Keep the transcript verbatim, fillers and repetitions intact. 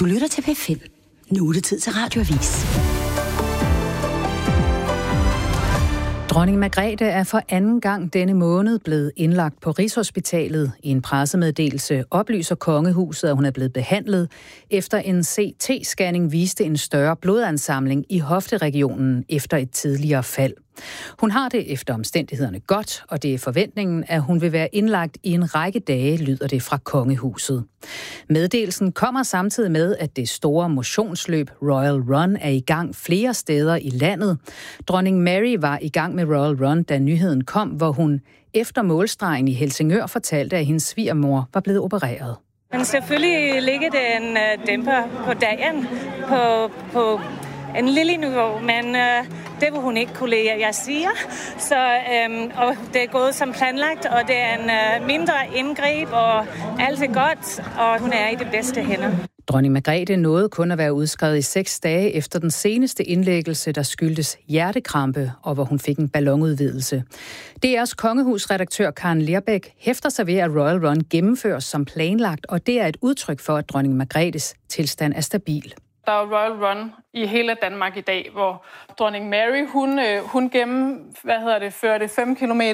Du lytter til P fem. Nu er det tid til Radioavis. Dronning Margrethe er for anden gang denne måned blevet indlagt på Rigshospitalet. I en pressemeddelelse oplyser kongehuset, at hun er blevet behandlet, efter en C T-scanning viste en større blodansamling i hofteregionen efter et tidligere fald. Hun har det efter omstændighederne godt, og det er forventningen, at hun vil være indlagt i en række dage, lyder det fra kongehuset. Meddelelsen kommer samtidig med, at det store motionsløb Royal Run er i gang flere steder i landet. Dronning Mary var i gang med Royal Run, da nyheden kom, hvor hun efter målstregen i Helsingør fortalte, at hendes svigermor var blevet opereret. Men selvfølgelig ligger det en uh, dæmper på dagen på, på en lille niveau, men uh, det vil hun ikke kunne lide, jeg siger. Så, um, og det er gået som planlagt, og det er en uh, mindre indgreb, og alt er godt, og hun er i det bedste hænder. Dronning Margrethe nåede kun at være udskrevet i seks dage efter den seneste indlæggelse, der skyldtes hjertekrampe, og hvor hun fik en ballonudvidelse. D R's kongehusredaktør Karen Lerbæk hæfter sig ved, at Royal Run gennemføres som planlagt, og det er et udtryk for, at dronning Margrethes tilstand er stabil. Der er Royal Run i hele Danmark i dag, hvor dronning Mary, hun, hun gennem, hvad hedder det, førte fem kilometer